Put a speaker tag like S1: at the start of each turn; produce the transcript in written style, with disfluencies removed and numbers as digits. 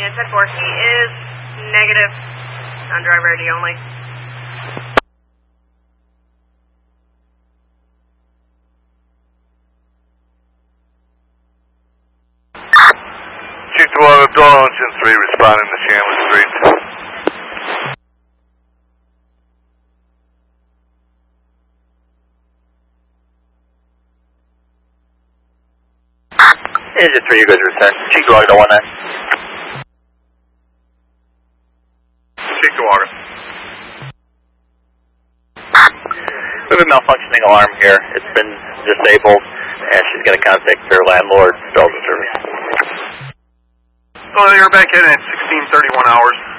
S1: Engine 10-4, he is negative on driver ID only.
S2: Chief to Abdullah, Engine 3 responding to Chandler Street.
S3: Engine 3, you guys return. Chief to August 19.
S2: Chief to August.
S3: We have a malfunctioning alarm here. It's been disabled, and she's going to contact their landlord, Delta Service.
S2: So you're back in at 16:31 hours.